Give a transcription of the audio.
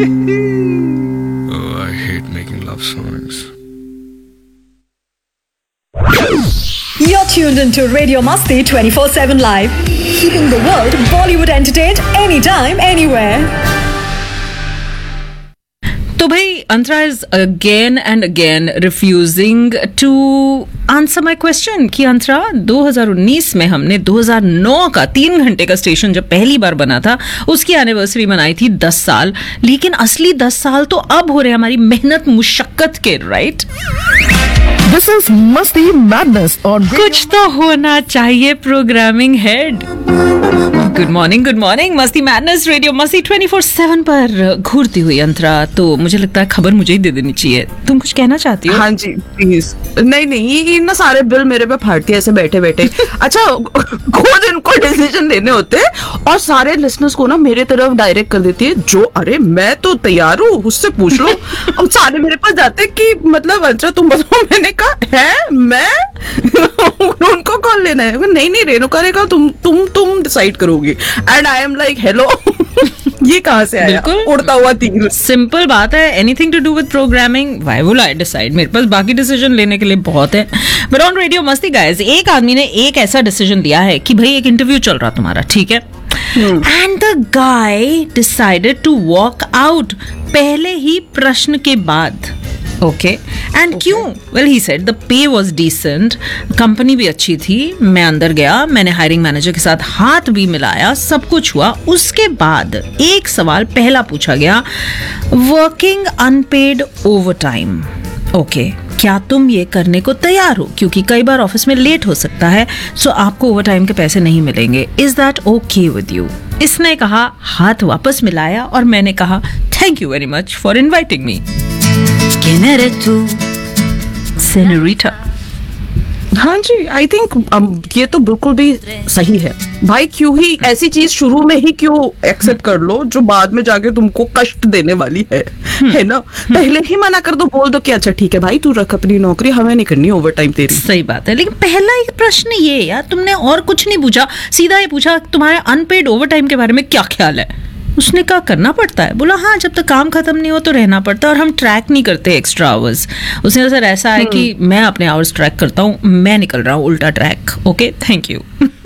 Oh, I hate making love songs. You're tuned into Radio Masti 24/7 Live, keeping the world Bollywood entertained anytime, anywhere. तो भाई अंतरा is again and again refusing to answer my question कि अंतरा 2019 में हमने 2009 का 3 घंटे का station जब पहली बार बना था उसकी एनिवर्सरी मनाई थी 10 साल, लेकिन असली 10 साल तो अब हो रहे हैं हमारी मेहनत मुशक्कत के, right? This is Masti Madness on कुछ तो होना चाहिए प्रोग्रामिंग हेड। गुड मॉर्निंग मस्ती मैडनेस रेडियो मस्ती 24/7 पर घूरती हुई अंतरा। तो मुझे लगता है खबर मुझे ही दे देनी चाहिए। तुम कुछ कहना चाहती हो? हाँ जी प्लीज। नहीं ये ना सारे बिल मेरे पे फाड़ती है ऐसे बैठे बैठे। अच्छा, खुद इनको डिसीजन लेने होते हैं और सारे लिसनर्स को ना मेरे तरफ डायरेक्ट कर देती है, जो अरे मैं तो तैयार हूँ, उससे पूछ लो। अब सारे मेरे पास जाते कि मतलब अंतरा तुम बताओ। मैंने कहा है मैं उनको कॉल लेना है। नहीं रेणुका ने कहा तुम डिसाइड करोगी। And I am like hello ये कहाँ से आया? उड़ता हुआ तीर। सिंपल बात है, anything to do with programming, why will I decide? मेरे पास बाकी डिसीजन लेने के लिए बहुत है। बट ऑन रेडियो मस्ती गाइस, एक आदमी ने एक ऐसा डिसीजन दिया है कि भाई एक इंटरव्यू चल रहा तुम्हारा, ठीक है, and the guy decided to walk out पहले ही प्रश्न के बाद। ओके, एंड क्यों? Well he said the pay was decent, company भी अच्छी थी। मैं अंदर गया, मैंने हायरिंग मैनेजर के साथ हाथ भी मिलाया, सब कुछ हुआ। उसके बाद एक सवाल पहला पूछा गया, वर्किंग अनपेड ओवरटाइम। ओके, क्या तुम ये करने को तैयार हो? क्योंकि कई बार ऑफिस में लेट हो सकता है, सो आपको ओवरटाइम के पैसे नहीं मिलेंगे। Is that okay with you? इसने कहा, हाथ वापस मिलाया और मैंने कहा thank you very much for inviting me. ¿Quién eres tú, señorita? हाँ जी, आई थिंक ये तो बिल्कुल भी सही है भाई। क्यों ही ऐसी चीज शुरू में ही क्यों एक्सेप्ट कर लो जो बाद में जाके तुमको कष्ट देने वाली है ना? पहले ही मना कर दो, बोल दो कि अच्छा ठीक है भाई तू रख अपनी नौकरी, हमें नहीं करनी ओवर टाइम तेरी। सही बात है, लेकिन पहला एक प्रश्न ये यार, तुमने और कुछ नहीं पूछा, सीधा ये पूछा तुम्हारे अनपेड ओवर टाइम के बारे में क्या ख्याल है? उसने कहा करना पड़ता है। बोला हाँ, जब तक काम खत्म नहीं हो तो रहना पड़ता है, और हम ट्रैक नहीं करते एक्स्ट्रा आवर्स। उसने सर ऐसा है कि मैं अपने आवर्स ट्रैक करता हूँ, मैं निकल रहा हूँ उल्टा ट्रैक। Okay, thank you.